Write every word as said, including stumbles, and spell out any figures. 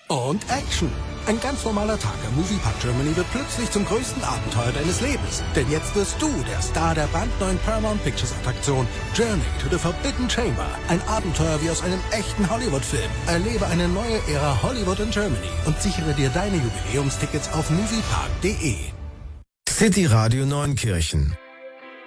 und Action. Ein ganz normaler Tag am Moviepark Germany wird plötzlich zum größten Abenteuer deines Lebens. Denn jetzt wirst du der Star der brandneuen Paramount Pictures Attraktion Journey to the Forbidden Chamber. Ein Abenteuer wie aus einem echten Hollywood-Film. Erlebe eine neue Ära Hollywood in Germany und sichere dir deine Jubiläumstickets auf moviepark punkt de. City Radio Neunkirchen